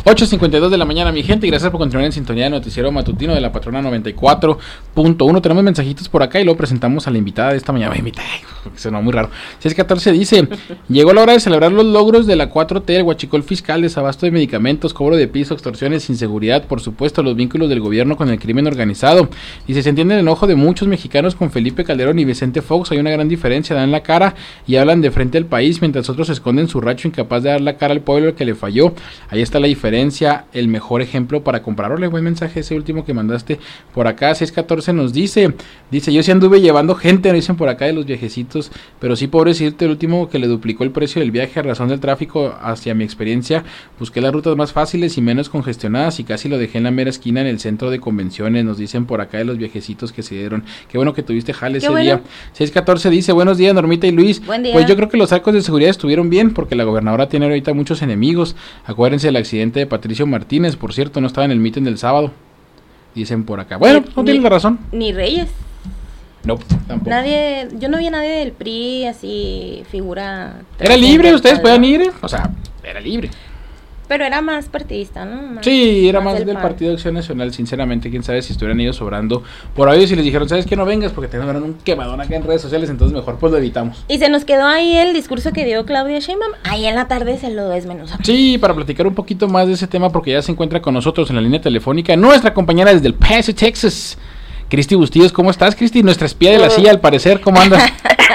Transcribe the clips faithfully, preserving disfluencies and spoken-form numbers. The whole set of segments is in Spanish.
ocho cincuenta y dos de la mañana, mi gente, y gracias por continuar en sintonía de Noticiero Matutino de la Patrona noventa y cuatro punto uno. Tenemos mensajitos por acá y luego presentamos a la invitada de esta mañana. Invitada, sonó muy raro. seis catorce dice: llegó la hora de celebrar los logros de la cuatro T, el huachicol fiscal, desabasto de medicamentos, cobro de piso, extorsiones, inseguridad, por supuesto, los vínculos del gobierno con el crimen organizado. Dice: se entiende el enojo de muchos mexicanos con Felipe Calderón y Vicente Fox. Hay una gran diferencia, dan la cara y hablan de frente al país, mientras otros esconden su racho, incapaz de dar la cara al pueblo que le falló. Ahí está la diferencia, el mejor ejemplo para compararle. Buen mensaje ese último que mandaste por acá. seis catorce nos dice, dice, yo sí anduve llevando gente, nos dicen por acá, de los viajecitos, pero sí, pobrecito, el último que le duplicó el precio del viaje a razón del tráfico. Hacia mi experiencia, busqué las rutas más fáciles y menos congestionadas y casi lo dejé en la mera esquina en el centro de convenciones. Nos dicen por acá de los viajecitos que se dieron. Qué bueno que tuviste jale ese bueno. día. seis catorce dice: buenos días, Normita y Luis. Buen día. Pues yo creo que los arcos de seguridad estuvieron bien, porque la gobernadora tiene ahorita muchos enemigos. Acuérdense del accidente de Patricio Martínez, por cierto, no estaba en el mitin del sábado. Dicen por acá. Bueno, no tienen la razón. Ni Reyes. No, tampoco. Nadie, yo no vi a nadie del P R I así, figura. Era libre, ustedes podían ir, o sea, era libre. Pero era más partidista, ¿no? Más, sí, era más, más del, del Partido de Acción Nacional. Sinceramente, quién sabe si estuvieran ellos sobrando por ahí, si les dijeron, ¿sabes qué? No vengas porque te van a dar un quemadón acá en redes sociales, entonces mejor pues lo evitamos. Y se nos quedó ahí el discurso que dio Claudia Sheinbaum. Ahí en la tarde se lo desmenuzamos. Sí, para platicar un poquito más de ese tema, porque ya se encuentra con nosotros en la línea telefónica nuestra compañera desde El Paso, Texas, Cristi Bustillos. ¿Cómo estás, Cristi? Nuestra espía de la silla, al parecer. ¿Cómo andas?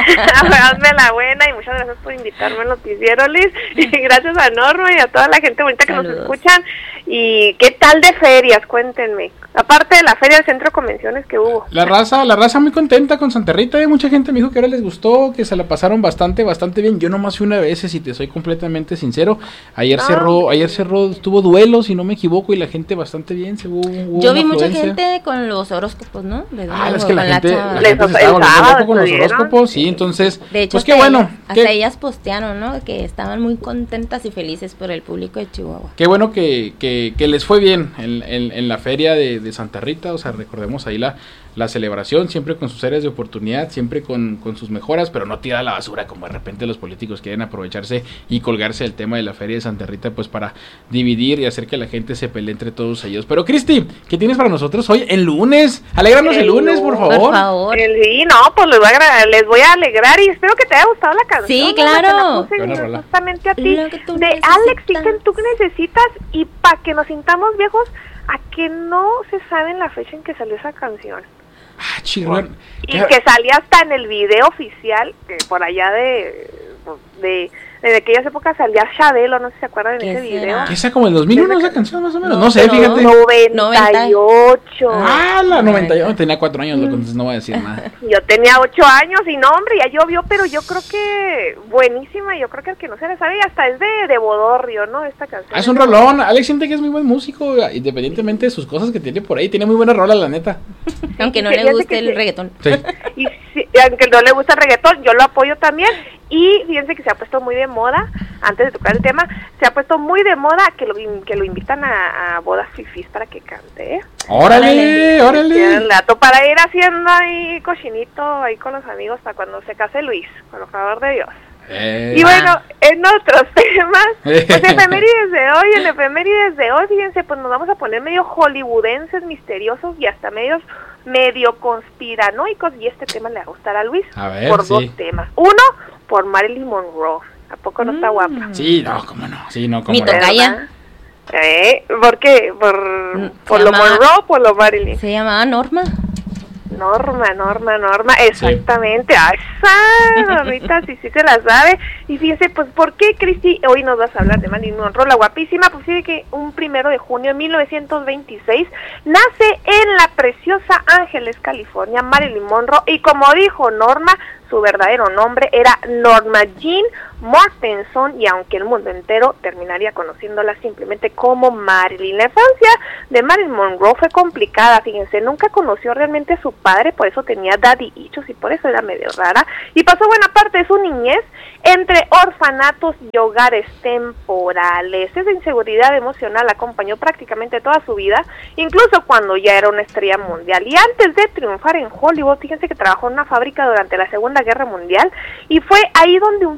Hazme la buena y muchas gracias por invitarme al noticiero, Liz. Y gracias a Norma y a toda la gente bonita que Saludos. Nos escuchan. ¿Y qué tal de ferias? Cuéntenme. Aparte de la feria del centro de convenciones que hubo. La raza, la raza muy contenta con Santa Rita. ¿eh? Mucha gente me dijo que ahora les gustó, que se la pasaron bastante, bastante bien. Yo nomás fui una vez, si te soy completamente sincero. Ayer ah, cerró, ayer cerró, tuvo duelo, si no me equivoco, y la gente bastante bien. Se hubo, hubo Yo vi mucha gente con los horóscopos, ¿no? De ah, es que la gente, la, la gente se estaba volviendo loco con los horóscopos, sí, entonces, de hecho, pues qué bueno. Hasta qué, ellas postearon, ¿no? Que estaban muy contentas y felices por el público de Chihuahua. Qué bueno que, que, que les fue bien en, en, en la feria de, de Santa Rita, o sea, recordemos ahí la, la celebración, siempre con sus áreas de oportunidad, siempre con, con sus mejoras, pero no tirada a la basura, como de repente los políticos quieren aprovecharse y colgarse el tema de la feria de Santa Rita, pues para dividir y hacer que la gente se pelee entre todos ellos. Pero Cristi, ¿qué tienes para nosotros hoy, el lunes? Alégranos el, el lunes, por favor. Por favor. El, sí, no, pues les voy, a, les voy a alegrar y espero que te haya gustado la canción. Sí, claro. ¿no? Justamente a ti, de Alex, dicen tú que necesitas, y para que nos sintamos viejos, a que no se sabe en la fecha en que salió esa canción. Ah, chingón. Y que salía hasta en el video oficial, que por allá de, de, de aquellas épocas salía Chabelo, no sé si se acuerdan de ese video. ¿Qué sea como el dos mil uno esa canción más o menos? No, no sé, fíjate. noventa y ocho. Ah, la noventa y ocho, tenía cuatro años, loco, entonces no voy a decir nada. Yo tenía ocho años y no, hombre, ya llovió, pero yo creo que buenísima, yo creo que el que no se la sabe hasta es de, de Bodorrio, ¿no? Esta canción. Ah, es un rolón. Alex siente que es muy buen músico, independientemente de sus cosas que tiene por ahí, tiene muy buena rola, la neta. Aunque no le guste el reggaetón. Sí. Y si, aunque no le gusta el reggaetón, yo lo apoyo también. Y fíjense que se ha puesto muy de moda, antes de tocar el tema, se ha puesto muy de moda que lo que lo invitan a, a bodas fifís para que cante, ¿eh? ¡Órale, órale! El dato para ir haciendo ahí cochinito ahí con los amigos para cuando se case Luis, por favor de Dios. Eh, y bueno, en otros temas, pues efemérides de hoy, en efemérides de hoy, fíjense, pues nos vamos a poner medio hollywoodenses, misteriosos y hasta medios medio conspiranoicos, y este tema le va a gustar a Luis a ver, por sí. dos temas. Uno, por Marilyn Monroe. ¿A poco no mm. está guapa? Sí, no, cómo no, sí, no, cómo Mi tocaya. ¿Eh? ¿Por qué? ¿Por, por lo llamaba, Monroe o por lo Marilyn? Se llamaba Norma. Norma, Norma, Norma, exactamente. Sí. Ay, esa, ahorita sí, sí se la sabe. Y fíjese, pues, ¿por qué, Cristi? Hoy nos vas a hablar de Marilyn Monroe, la guapísima. Pues sí, que un primero de junio de mil novecientos veintiséis nace en la preciosa Ángeles, California, Marilyn Monroe. Y como dijo Norma, su verdadero nombre era Norma Jean Mortenson, y aunque el mundo entero terminaría conociéndola simplemente como Marilyn. La infancia de Marilyn Monroe fue complicada, fíjense, nunca conoció realmente a su padre, por eso tenía daddy issues y por eso era medio rara, y pasó buena parte de su niñez entre orfanatos y hogares temporales. Esa inseguridad emocional la acompañó prácticamente toda su vida, incluso cuando ya era una estrella mundial. Y antes de triunfar en Hollywood, fíjense que trabajó en una fábrica durante la Segunda Guerra Mundial, y fue ahí donde un fotógrafo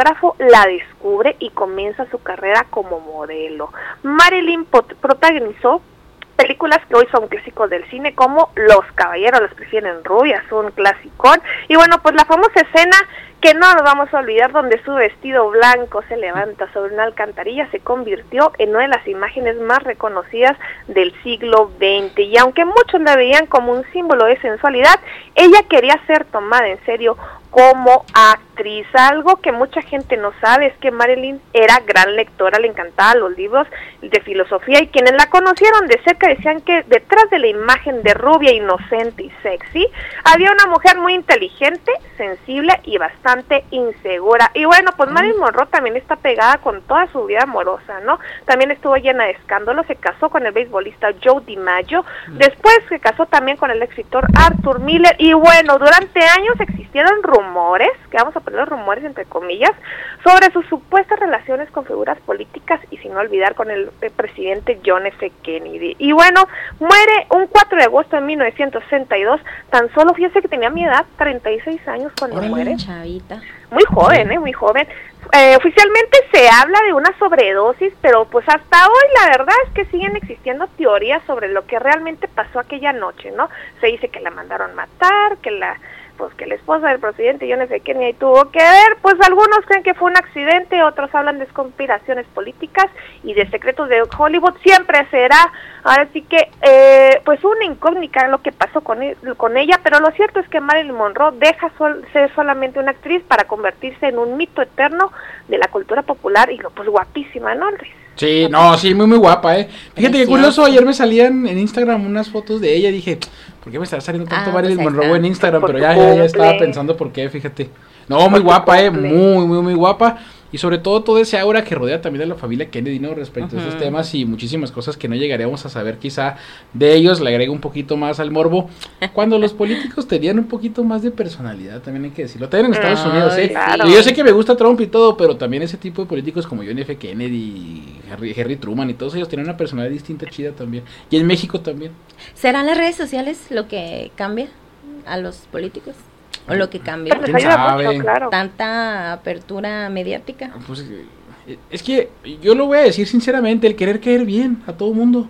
fotógrafo la descubre y comienza su carrera como modelo. Marilyn pot- protagonizó películas que hoy son clásicos del cine, como Los caballeros las prefieren rubias, un clasicón, y bueno, pues la famosa escena que no nos vamos a olvidar, donde su vestido blanco se levanta sobre una alcantarilla, se convirtió en una de las imágenes más reconocidas del siglo veinte, y aunque muchos la veían como un símbolo de sensualidad, ella quería ser tomada en serio como actriz. Algo que mucha gente no sabe es que Marilyn era gran lectora, le encantaban los libros de filosofía, y quienes la conocieron de cerca decían que detrás de la imagen de rubia, inocente y sexy, había una mujer muy inteligente, sensible y bastante insegura. Y bueno, pues Marilyn Monroe también está pegada con toda su vida amorosa, ¿no? También estuvo llena de escándalos, se casó con el beisbolista Joe DiMaggio, después se casó también con el escritor Arthur Miller, y bueno, durante años existieron rumores, que vamos a poner los rumores entre comillas, sobre sus supuestas relaciones con figuras políticas, y sin olvidar con el, el presidente John F. Kennedy. Y bueno, muere un cuatro de agosto de mil novecientos sesenta y dos, tan solo, fíjese que tenía mi edad, treinta y seis años cuando Órale. muere. Chavita. Muy joven, eh, muy joven. Eh, oficialmente se habla de una sobredosis, pero pues hasta hoy la verdad es que siguen existiendo teorías sobre lo que realmente pasó aquella noche, ¿no? Se dice que la mandaron matar, que la pues que la esposa del presidente John F. Kennedy tuvo que ver, pues algunos creen que fue un accidente, otros hablan de conspiraciones políticas y de secretos de Hollywood. Siempre será, ahora sí que, eh, pues una incógnita lo que pasó con, e- con ella, pero lo cierto es que Marilyn Monroe deja sol- ser solamente una actriz para convertirse en un mito eterno de la cultura popular, y lo pues guapísima, ¿no, Luis? Sí, no, sí, muy, muy guapa, ¿eh? Fíjate que Preciosa. curioso, ayer me salían en Instagram unas fotos de ella y dije, ¿por qué me está saliendo tanto Ah, Marilyn pues ahí Monroe está. en Instagram? Por Pero tu ya, ya, ya cumple. estaba pensando por qué, fíjate. No, muy Por tu guapa, ¿eh? cumple. Muy, muy, muy guapa. Y sobre todo todo ese aura que rodea también a la familia Kennedy, ¿no? Respecto a esos Ujú. temas y muchísimas cosas que no llegaríamos a saber quizá de ellos. Le agrego un poquito más al morbo. Cuando los políticos tenían un poquito más de personalidad, también hay que decirlo. También en Estados Ay, Unidos, ¿eh? claro. Y yo sé que me gusta Trump y todo, pero también ese tipo de políticos como John F. Kennedy, Harry, Harry Truman y todos ellos tienen una personalidad distinta, chida también. Y en México también. ¿Serán las redes sociales lo que cambia a los políticos? ¿O lo que cambió? Pues les ¿Quién ayuda sabe? mucho, claro. Tanta apertura mediática. Pues, eh, es que yo lo voy a decir sinceramente, el querer caer bien a todo mundo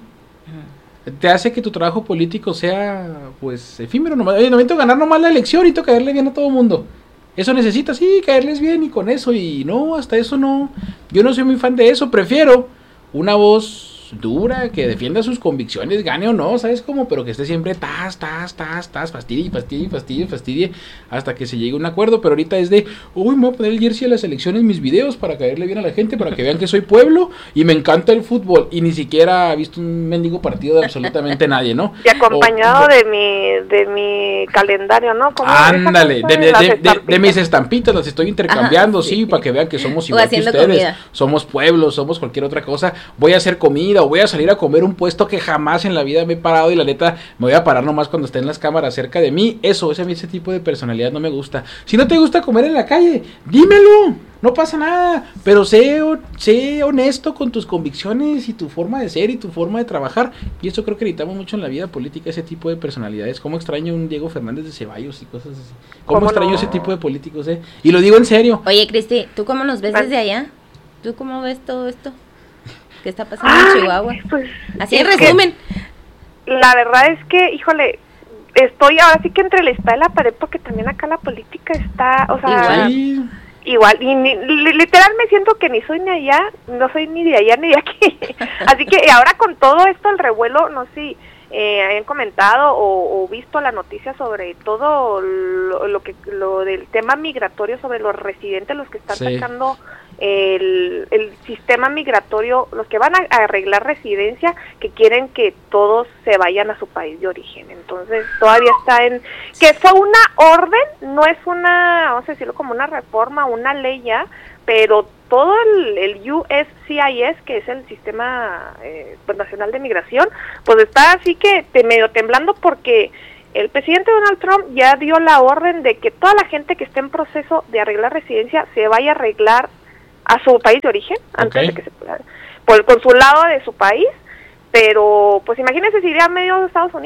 te hace que tu trabajo político sea, pues, efímero. Nomás, oye, no necesito ganar nomás la elección, necesito caerle bien a todo mundo. Eso necesita, sí, caerles bien y con eso. Y no, hasta eso no. Yo no soy muy fan de eso. Prefiero una voz dura, que defienda sus convicciones, gane o no, ¿sabes cómo? Pero que esté siempre tas, tas, tas, tas, fastidie, fastidie, fastidie, fastidie, hasta que se llegue a un acuerdo. Pero ahorita es de, uy, me voy a poner el jersey a las elecciones en mis videos para caerle bien a la gente, para que vean que soy pueblo y me encanta el fútbol. Y ni siquiera ha visto un mendigo partido de absolutamente nadie, ¿no? Y acompañado O- de mi de mi calendario, ¿no? Como Ándale, esa de, cosa de, las de- de- estampitas. de mis estampitas las estoy intercambiando, Ajá, sí, sí. para que vean que somos O igual que haciendo ustedes, comida. somos pueblos, somos cualquier otra cosa. Voy a hacer comida o voy a salir a comer un puesto que jamás en la vida me he parado y la neta me voy a parar nomás cuando estén las cámaras cerca de mí. Eso, ese, ese tipo de personalidad no me gusta. Si no te gusta comer en la calle, dímelo, no pasa nada, pero sé, ho- sé honesto con tus convicciones y tu forma de ser y tu forma de trabajar. Y eso creo que necesitamos mucho en la vida política, ese tipo de personalidades. Cómo extraño un Diego Fernández de Ceballos y cosas así. Cómo, ¿Cómo extraño no? ese tipo de políticos, eh. Y lo digo en serio. Oye, Cristi, ¿tú cómo nos ves Ah. desde allá? ¿Tú cómo ves todo esto? ¿Qué está pasando Ay, en Chihuahua? pues, Así en es que resumen. la verdad es que, híjole, estoy ahora sí que entre la espada y la pared, porque también acá la política está, o sea, Igual. Sí. igual, y ni- li- literal me siento que ni soy ni allá, no soy ni de allá ni de aquí. Así que y ahora con todo esto, el revuelo, no sé si eh, hayan comentado o, o visto la noticia sobre todo lo, lo que lo del tema migratorio, sobre los residentes, los que están Sí. sacando el, el sistema migratorio, los que van a, a arreglar residencia, que quieren que todos se vayan a su país de origen. Entonces todavía está en que fue una orden, no es una, vamos a decirlo como una reforma, una ley ya, pero todo el, el U S C I S, que es el sistema eh, pues, nacional de migración, pues está así que te, medio temblando, porque el presidente Donald Trump ya dio la orden de que toda la gente que esté en proceso de arreglar residencia se vaya a arreglar a su país de origen, antes Ok. de que se pueda, por el consulado de su país, pero pues imagínense si iría a medio de Estados Unidos.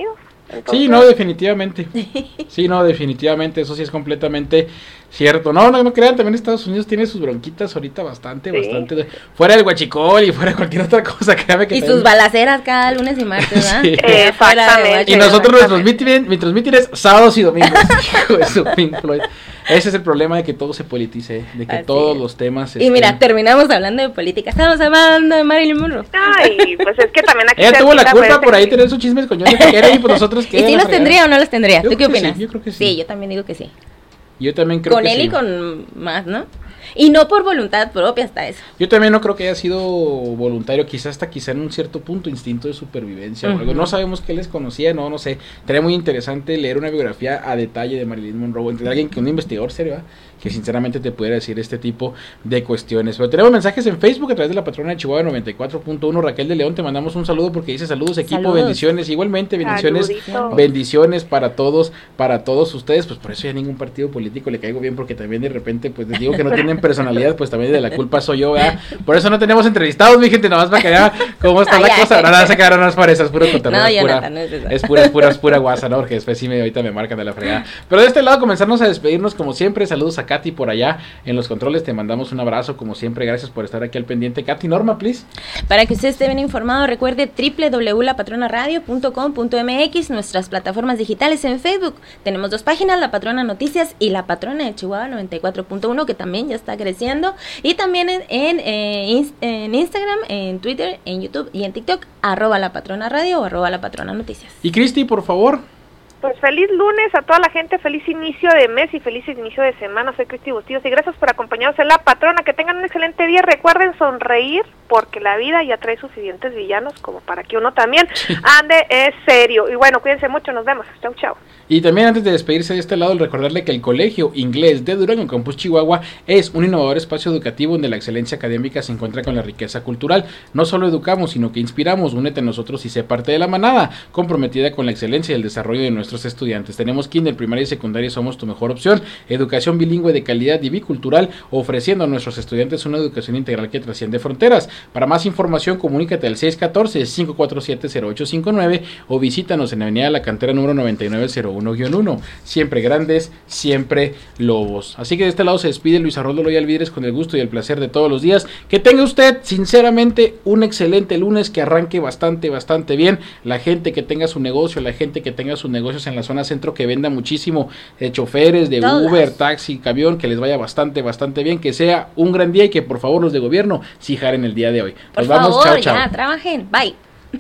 Entonces... Sí, no, definitivamente. Sí, no, definitivamente, eso sí es completamente cierto. No, no, no crean, también Estados Unidos tiene sus bronquitas ahorita bastante, sí. bastante. Fuera del huachicol y fuera de cualquier otra cosa, créame que Y también... sus balaceras cada lunes y martes, ¿verdad? Sí. Exactamente. Y nosotros nuestros mítines, nuestros mítines sábados y domingos. Hijo de su Pink Floyd. Ese es el problema de que todo se politice, de que Así todos es. los temas... Y estén... mira, terminamos hablando de política, estamos hablando de Marilyn Monroe. Ay, pues es que también aquí... Ella tuvo la culpa por ahí tener sus chismes con Johnny Quiera y pues nosotros... ¿Y si los tendría o no los tendría? Yo ¿Tú qué opinas? Sí, yo creo que sí. Sí, yo también digo que sí. Yo también creo con que él sí. y con más, ¿no? Y no por voluntad propia hasta eso. Yo también no creo que haya sido voluntario, quizás hasta quizá en un cierto punto instinto de supervivencia uh-huh. o algo. No sabemos qué les conocía, no, no sé. Sería muy interesante leer una biografía a detalle de Marilyn Monroe, entre alguien que un investigador serio, ¿eh? que sinceramente te pudiera decir este tipo de cuestiones. Pero tenemos mensajes en Facebook a través de la patrona de Chihuahua noventa y cuatro punto uno, Raquel de León, te mandamos un saludo porque dice saludos equipo, saludos. bendiciones, igualmente bendiciones, Saludito. bendiciones para todos, para todos ustedes, pues por eso ya ningún partido político le caigo bien, porque también de repente pues les digo que no tienen personalidad, pues también de la culpa soy yo, ¿verdad? Por eso no tenemos entrevistados, mi gente, nada más para que vean cómo está la cosa, ahora nada se quedaron unas parejas, puro cotorreo, no, es pura, no es, es pura, es pura, es pura guasa, ¿no? Porque después sí me, ahorita me marcan de la fregada. Pero de este lado comenzarnos a despedirnos como siempre, saludos a Katy por allá en los controles, te mandamos un abrazo como siempre, gracias por estar aquí al pendiente. Katy, Norma, please. Para que usted esté bien informado, recuerde doble u doble u doble u punto la patrona radio punto com punto m x, nuestras plataformas digitales en Facebook, tenemos dos páginas, La Patrona Noticias y La Patrona de Chihuahua noventa y cuatro punto uno, que también ya está creciendo, y también en, en, eh, in, en Instagram, en Twitter, en YouTube y en TikTok, arroba La Patrona Radio o arroba La Patrona Noticias. Y Cristi, por favor. Pues feliz lunes a toda la gente, feliz inicio de mes y feliz inicio de semana. Soy Cristi Bustillos y gracias por acompañarnos en La Patrona. Que tengan un excelente día. Recuerden sonreír porque la vida ya trae sus siguientes villanos, como para que uno también ande es serio. Y bueno, cuídense mucho, nos vemos. Chau, chau. Y también antes de despedirse de este lado, recordarle que el Colegio Inglés de Durango en Campus Chihuahua es un innovador espacio educativo donde la excelencia académica se encuentra con la riqueza cultural. No solo educamos, sino que inspiramos. Únete a nosotros y sé parte de la manada, comprometida con la excelencia y el desarrollo de nuestros estudiantes. Tenemos kinder, primaria y secundaria y somos tu mejor opción. Educación bilingüe de calidad y bicultural, ofreciendo a nuestros estudiantes una educación integral que trasciende fronteras. Para más información, comunícate al seis uno cuatro, cinco cuatro siete, cero ocho cinco nueve o visítanos en la avenida La Cantera número noventa y nueve cero uno guión uno. Siempre grandes, siempre lobos. Así que de este lado se despide Luis Arnoldo Loyal Vidres con el gusto y el placer de todos los días. Que tenga usted, sinceramente, un excelente lunes, que arranque bastante, bastante bien. La gente que tenga su negocio, la gente que tenga sus negocios en la zona centro, que venda muchísimo, de choferes, de Todas. Uber, taxi, camión, que les vaya bastante, bastante bien, que sea un gran día y que por favor los de gobierno sí jaren el día de hoy. Por Nos favor, vamos, chao, chao. Ya, trabajen, bye.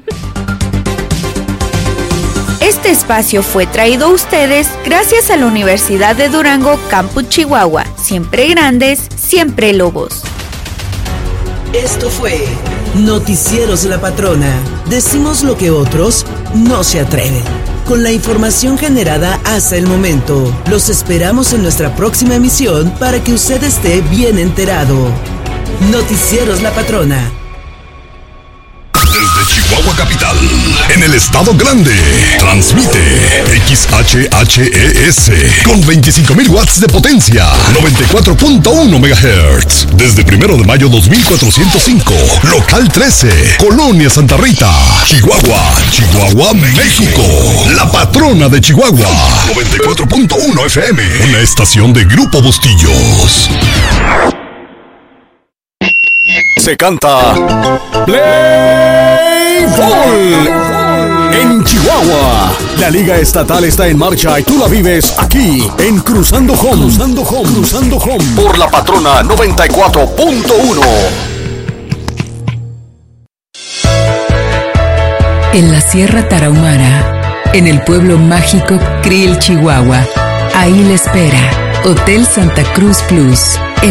Este espacio fue traído a ustedes gracias a la Universidad de Durango, Campus Chihuahua. Siempre grandes, siempre lobos. Esto fue Noticieros La Patrona. Decimos lo que otros no se atreven. Con la información generada hasta el momento, los esperamos en nuestra próxima emisión para que usted esté bien enterado. Noticieros La Patrona. Desde Chihuahua Capital, en el Estado Grande, transmite X H H E S con veinticinco mil watts de potencia, noventa y cuatro punto uno megahertz. Desde primero de mayo dos mil cuatrocientos cinco, local trece, Colonia Santa Rita, Chihuahua, Chihuahua, México. La Patrona de Chihuahua, noventa y cuatro punto uno F M, una estación de Grupo Bustillos. Se canta Play Ball en Chihuahua. La liga estatal está en marcha y tú la vives aquí en Cruzando Home. Cruzando Home. Cruzando Home. Por La Patrona noventa y cuatro punto uno. En la Sierra Tarahumara, en el pueblo mágico Krill, Chihuahua. Ahí le espera Hotel Santa Cruz Plus, el